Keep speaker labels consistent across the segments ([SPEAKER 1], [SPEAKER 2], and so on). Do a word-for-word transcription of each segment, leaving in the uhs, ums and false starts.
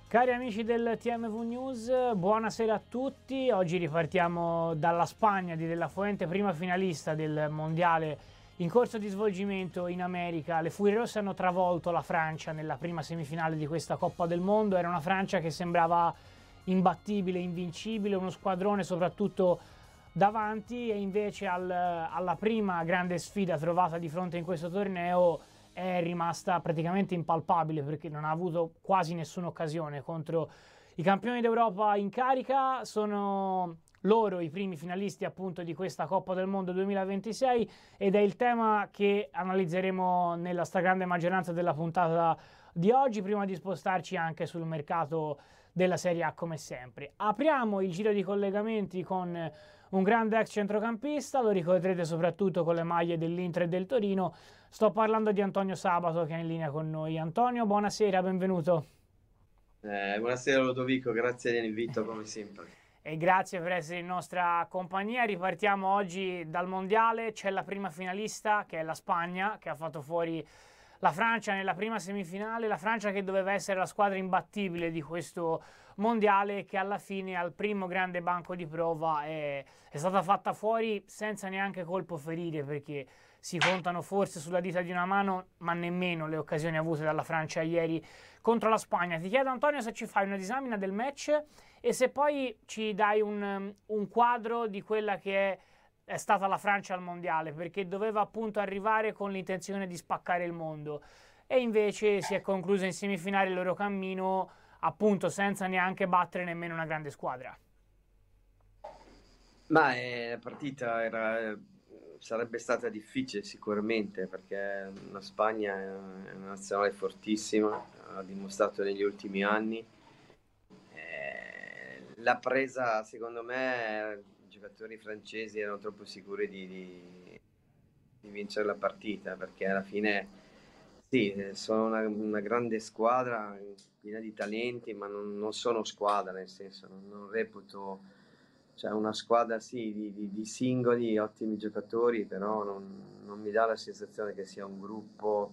[SPEAKER 1] Cari amici del T M V News, buonasera a tutti. Oggi ripartiamo dalla Spagna di De La Fuente, prima finalista del mondiale in corso di svolgimento in America. Le Furie Rosse hanno travolto la Francia nella prima semifinale di questa Coppa del Mondo. Era una Francia che sembrava imbattibile, invincibile, uno squadrone soprattutto davanti, e invece al, alla prima grande sfida trovata di fronte in questo torneo è rimasta praticamente impalpabile, perché non ha avuto quasi nessuna occasione contro i campioni d'Europa in carica. Sono loro i primi finalisti appunto di questa Coppa del Mondo duemilaventisei ed è il tema che analizzeremo nella stragrande maggioranza della puntata di oggi, prima di spostarci anche sul mercato della Serie A come sempre. Apriamo il giro di collegamenti con un grande ex centrocampista, lo ricorderete soprattutto con le maglie dell'Inter e del Torino. Sto parlando di Antonio Sabato, che è in linea con noi. Antonio, buonasera, benvenuto.
[SPEAKER 2] Eh, buonasera Lodovico, grazie dell'invito come sempre.
[SPEAKER 1] E grazie per essere in nostra compagnia. Ripartiamo oggi dal mondiale. C'è la prima finalista, che è la Spagna, che ha fatto fuori la Francia nella prima semifinale. La Francia che doveva essere la squadra imbattibile di questo mondiale, che alla fine al primo grande banco di prova è, è stata fatta fuori senza neanche colpo ferire, perché si contano forse sulla dita di una mano, ma nemmeno le occasioni avute dalla Francia ieri contro la Spagna. Ti chiedo, Antonio, se ci fai una disamina del match e se poi ci dai un, un quadro di quella che è, è stata la Francia al mondiale, perché doveva appunto arrivare con l'intenzione di spaccare il mondo e invece si è concluso in semifinale il loro cammino appunto senza neanche battere nemmeno una grande squadra.
[SPEAKER 2] Ma eh, la partita era, sarebbe stata difficile sicuramente, perché la Spagna è una nazionale fortissima, ha dimostrato negli ultimi anni. Eh, l'ha presa, secondo me, i giocatori francesi erano troppo sicuri di, di, di vincere la partita, perché alla fine sì, eh, sono una, una grande squadra piena di talenti, ma non, non sono squadra, nel senso, non, non reputo, cioè una squadra sì di, di, di singoli ottimi giocatori, però non, non mi dà la sensazione che sia un gruppo.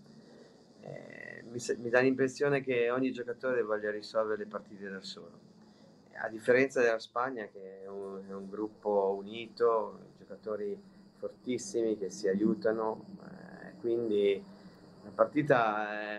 [SPEAKER 2] Eh, mi, se- mi dà l'impressione che ogni giocatore voglia risolvere le partite da solo, a differenza della Spagna, che è un, è un gruppo unito, giocatori fortissimi che si aiutano, eh, quindi la partita è,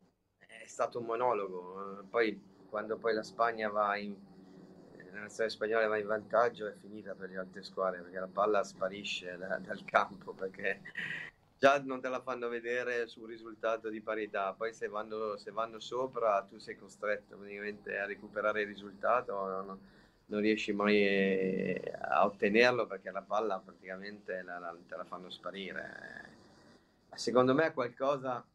[SPEAKER 2] è stato un monologo. Poi quando poi la Spagna va in, la nazione spagnola va in vantaggio, è finita per le altre squadre, perché la palla sparisce da, dal campo, perché già non te la fanno vedere sul risultato di parità, poi se vanno, se vanno sopra tu sei costretto praticamente a recuperare il risultato, non, non riesci mai eh, a ottenerlo, perché la palla praticamente la, la, te la fanno sparire. Secondo me qualcosa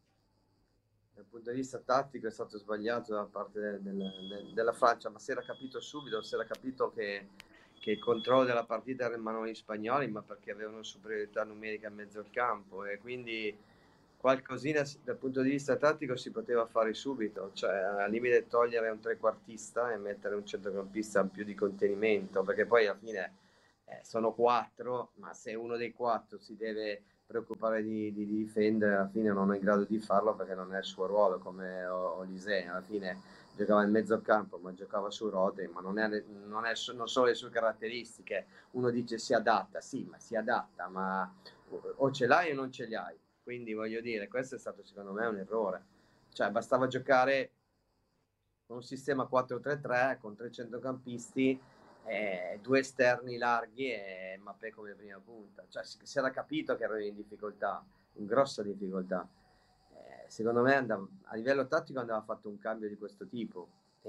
[SPEAKER 2] dal punto di vista tattico è stato sbagliato da parte del- del- del- della Francia, ma si era capito subito, si era capito che, che il controllo della partita era in mano agli spagnoli, ma perché avevano superiorità numerica in mezzo al campo, e quindi qualcosina si- dal punto di vista tattico si poteva fare subito, cioè al limite togliere un trequartista e mettere un centrocampista più di contenimento, perché poi alla fine eh, sono quattro, ma se uno dei quattro si deve preoccupare di, di difendere, alla fine non è in grado di farlo, perché non è il suo ruolo, come Olise alla fine giocava in mezzo campo, ma giocava su rotei, ma non, è, non, è, non sono le sue caratteristiche. Uno dice si adatta, sì, ma si adatta, ma o ce l'hai o non ce li hai. Quindi voglio dire, questo è stato secondo me un errore. Cioè bastava giocare con un sistema quattro tre tre con tre centrocampisti, eh, due esterni larghi e Mbappé come prima punta. Cioè si, si era capito che erano in difficoltà, in grossa difficoltà. Eh, secondo me andava, a livello tattico andava fatto un cambio di questo tipo,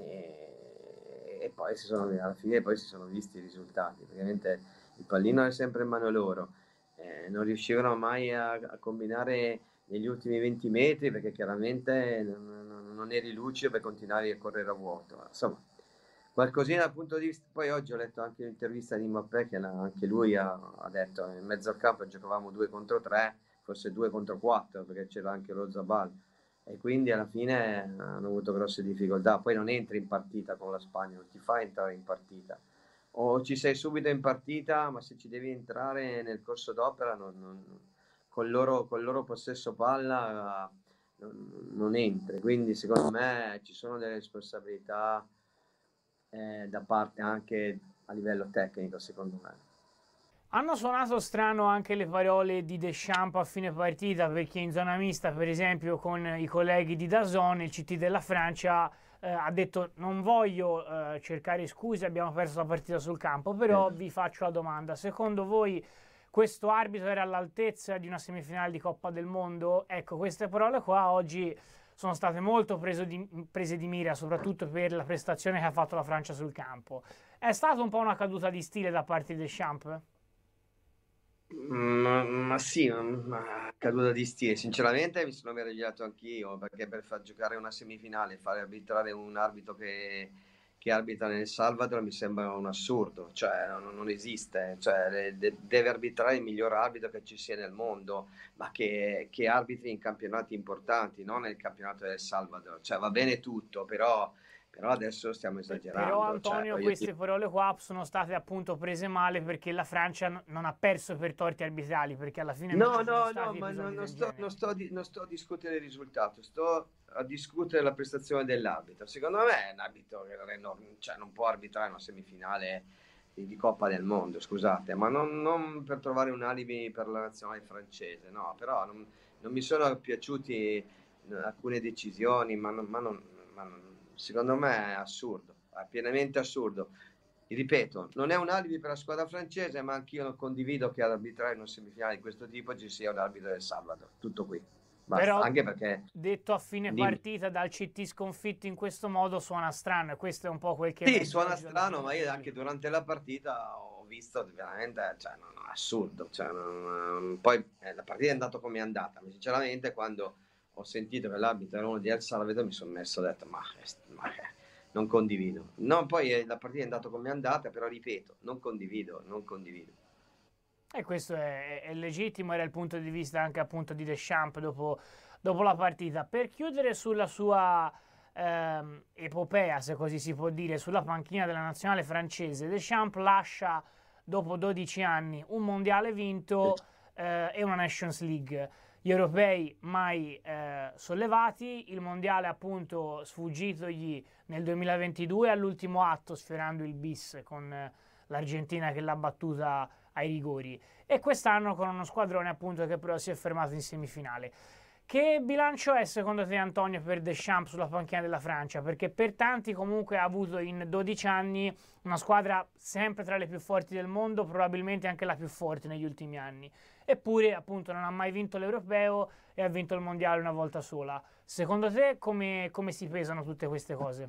[SPEAKER 2] e, e poi si sono, alla fine poi si sono visti i risultati. Praticamente il pallino è sempre in mano loro, eh, non riuscivano mai a, a combinare negli ultimi venti metri, perché chiaramente non, non, non eri lucido per continuare a correre a vuoto. Insomma, qualcosina dal punto di vista. Poi oggi ho letto anche un'intervista di Mbappé, che la, anche lui ha, ha detto in mezzo al campo giocavamo due contro tre, forse due contro quattro, perché c'era anche lo Zabal, e quindi alla fine hanno avuto grosse difficoltà. Poi non entri in partita con la Spagna, non ti fa entrare in partita, o ci sei subito in partita, ma se ci devi entrare nel corso d'opera non, non, col loro, col loro possesso palla non, non entri, quindi secondo me ci sono delle responsabilità eh, da parte anche a livello tecnico, secondo me.
[SPEAKER 1] Hanno suonato strano anche le parole di Deschamps a fine partita, perché in zona mista, per esempio, con i colleghi di D A Z N, il C T della Francia eh, ha detto: non voglio eh, cercare scuse, abbiamo perso la partita sul campo, però
[SPEAKER 2] Sì.
[SPEAKER 1] vi faccio la domanda: secondo voi questo arbitro era all'altezza di una semifinale di Coppa del Mondo? Ecco, queste parole qua oggi sono state molto preso di- prese di mira, soprattutto per la prestazione che ha fatto la Francia sul campo. È stata un po' una caduta di stile da parte di Deschamps?
[SPEAKER 2] Ma, ma sì, ma, ma caduta di stile. Sinceramente mi sono meravigliato anch'io, perché per far giocare una semifinale, fare arbitrare un arbitro che, che arbitra nel Salvador mi sembra un assurdo, cioè non, non esiste, cioè, de- deve arbitrare il miglior arbitro che ci sia nel mondo, ma che, che arbitri in campionati importanti, non nel campionato del Salvador. Cioè va bene tutto, però, però adesso stiamo
[SPEAKER 1] Pe- Però
[SPEAKER 2] esagerando. Cioè,
[SPEAKER 1] Antonio,
[SPEAKER 2] voglio dire,
[SPEAKER 1] queste parole qua sono state appunto prese male perché la Francia n- non ha perso per torti arbitrali, perché alla fine non
[SPEAKER 2] no,
[SPEAKER 1] ci sono
[SPEAKER 2] no, no,
[SPEAKER 1] stati
[SPEAKER 2] ma non,
[SPEAKER 1] episodi
[SPEAKER 2] non
[SPEAKER 1] del
[SPEAKER 2] sto, non
[SPEAKER 1] genere.
[SPEAKER 2] sto di- non sto a discutere il risultato, sto a discutere la prestazione dell'arbitro. Secondo me è un arbitro che non, è norm- cioè, non può arbitrare una semifinale di, di Coppa del Mondo, scusate, ma non, non per trovare un alibi per la nazionale francese, no, però non, non mi sono piaciuti eh, alcune decisioni, ma, non- ma non- ma non- secondo me è assurdo, è pienamente assurdo. Ripeto, non è un alibi per la squadra francese, ma anch'io non condivido che ad arbitrare in una semifinale di questo tipo ci sia un arbitro del Salvador. Tutto qui. Basta.
[SPEAKER 1] Però
[SPEAKER 2] Anche perché,
[SPEAKER 1] detto a fine
[SPEAKER 2] dimmi.
[SPEAKER 1] partita dal C T sconfitto in questo modo suona strano e questo è un po' quel che
[SPEAKER 2] Sì,
[SPEAKER 1] emerge
[SPEAKER 2] suona
[SPEAKER 1] oggi dalla
[SPEAKER 2] strano, ma io
[SPEAKER 1] partita lì.
[SPEAKER 2] anche durante la partita ho visto veramente, cioè, non, assurdo. Cioè, non- poi eh, la partita è andata come è andata, ma sinceramente quando ho sentito che l'arbitro era uno di El Salvador mi sono messo e ho detto, ma, ma eh, non condivido. No, poi eh, la partita è andata come è andata, però ripeto, non condivido, non condivido.
[SPEAKER 1] E questo è, è legittimo, era il punto di vista anche appunto di Deschamps dopo, dopo la partita. Per chiudere sulla sua ehm, epopea, se così si può dire, sulla panchina della nazionale francese, Deschamps lascia dopo dodici anni un mondiale vinto eh, e una Nations League. Gli europei mai eh, sollevati, il mondiale appunto sfuggitogli nel duemilaventidue all'ultimo atto sfiorando il bis con eh, l'Argentina che l'ha battuta ai rigori e quest'anno con uno squadrone appunto che però si è fermato in semifinale. Che bilancio è secondo te Antonio per Deschamps sulla panchina della Francia? Perché per tanti comunque ha avuto in dodici anni una squadra sempre tra le più forti del mondo, probabilmente anche la più forte negli ultimi anni. Eppure appunto non ha mai vinto l'Europeo e ha vinto il Mondiale una volta sola. Secondo te come, come si pesano tutte queste cose?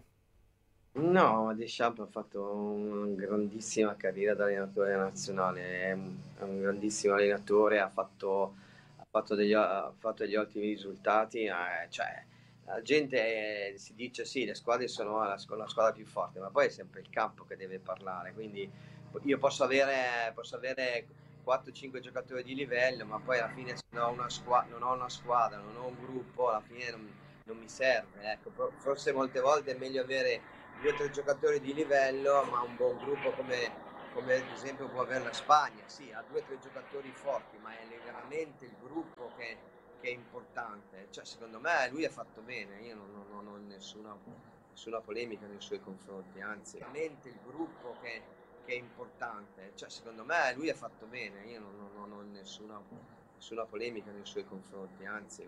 [SPEAKER 2] No, Deschamps ha fatto una grandissima carriera da allenatore nazionale, è un, è un grandissimo allenatore, ha fatto, ha fatto degli, ha fatto degli ottimi risultati, eh, cioè, la gente eh, si dice sì, le squadre sono la, squ- la squadra più forte, ma poi è sempre il campo che deve parlare, quindi io posso avere, posso avere quattro cinque giocatori di livello, ma poi alla fine se non ho una, squa- non ho una squadra, non ho un gruppo, alla fine non, non mi serve, ecco. Forse molte volte è meglio avere due o tre giocatori di livello, ma un buon gruppo come, come ad esempio può avere la Spagna. Sì, ha due o tre giocatori forti, ma è veramente il gruppo che, che è importante. Cioè, secondo me lui ha fatto bene, io non, non- non ho nessuna, nessuna polemica nei suoi confronti, anzi, veramente il gruppo che, che è importante. Cioè, secondo me lui ha fatto bene, io non, non- non ho nessuna, nessuna polemica nei suoi confronti, anzi.